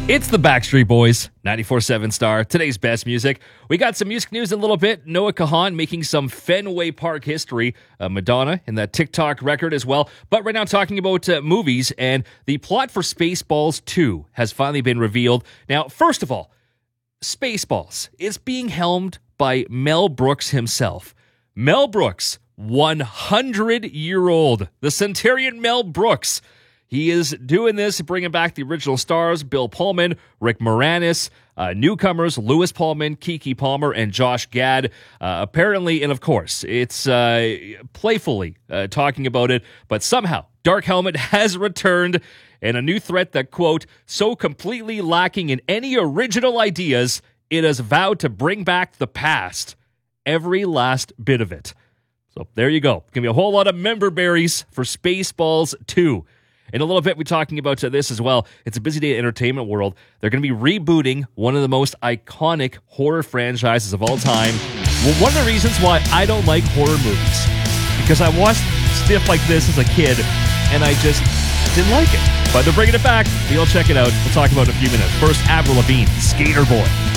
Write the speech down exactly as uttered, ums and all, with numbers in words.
It's the Backstreet Boys, ninety-four point seven Star, today's best music. We got some music news in a little bit. Noah Kahan making some Fenway Park history. Uh, Madonna in that TikTok record as well. But right now talking about uh, movies, and the plot for Spaceballs two has finally been revealed. Now, first of all, Spaceballs is being helmed by Mel Brooks himself. Mel Brooks, one hundred year old, the centenarian Mel Brooks. He is doing this, bringing back the original stars, Bill Pullman, Rick Moranis, uh, newcomers, Lewis Pullman, Keke Palmer, and Josh Gad. Uh, apparently, and of course, it's uh, playfully uh, talking about it, but somehow Dark Helmet has returned, and a new threat that, quote, so completely lacking in any original ideas, it has vowed to bring back the past. Every last bit of it. So there you go. Going to be a whole lot of member berries for Spaceballs two. In a little bit, we're talking about uh, this as well. It's a busy day in the entertainment world. They're going to be rebooting one of the most iconic horror franchises of all time. Well, one of the reasons why I don't like horror movies, because I watched stuff like this as a kid, and I just didn't like it. But they're bringing it back. We'll check it out. We'll talk about it in a few minutes. First, Avril Lavigne, Skater Boy.